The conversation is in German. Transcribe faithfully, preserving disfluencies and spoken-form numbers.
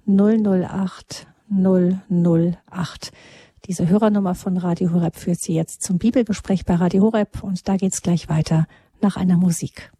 null null acht null null acht. Diese Hörernummer von Radio Horeb führt Sie jetzt zum Bibelgespräch bei Radio Horeb und da geht's gleich weiter nach einer Musik.